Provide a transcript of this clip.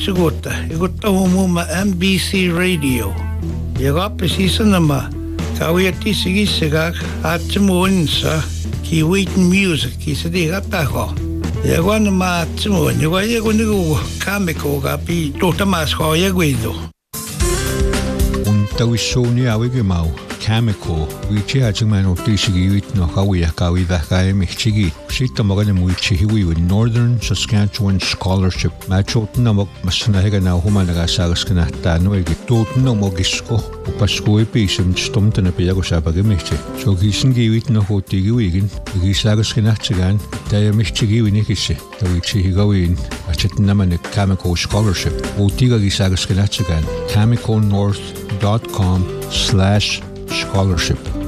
Segota. Igutta humuma MBC Radio. Yaga precisa nama. Kawiyati sige sigak at tumuun sa Kiwitan Music. Kisa di katako. Yaga nama at tumuun. Yaga nigo kamiko kapi totamas ko yagwido. Untawisoni awige mau. Kamiko, wichi hajingman otishigiwit no kawiya kawida kaya michigi. Shita magana muichihiwi with Northern Saskatchewan Scholarship. Machotan na masanahiga na humanagasagos ka na tanoigi. Totan na mogisko. Upasko ipisam stumta na piyago sa pagimichi. So gisin giwit na hotigiwigin. Gisagos ka na tsigan. Taya michigiwin ikisi. Tawichihigawin. Achitan naman ni Kamiko Scholarship. Otiga gisagos ka na tsigan. KamikoNorth.com/scholarship